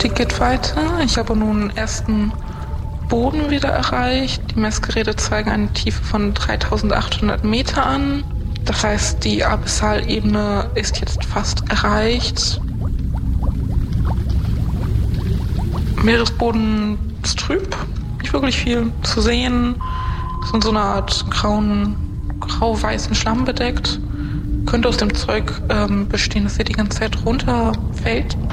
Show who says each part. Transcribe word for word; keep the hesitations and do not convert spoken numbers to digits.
Speaker 1: Stieg geht weiter. Ich habe nun ersten Boden wieder erreicht. Die Messgeräte zeigen eine Tiefe von dreitausendachthundert Meter an. Das heißt, die Abyssalebene ist jetzt fast erreicht. Meeresboden ist trüb, nicht wirklich viel zu sehen. Ist in so einer Art grauen, grau-weißen Schlamm bedeckt. Könnte aus dem Zeug ähm, bestehen, dass er die ganze Zeit runterfällt.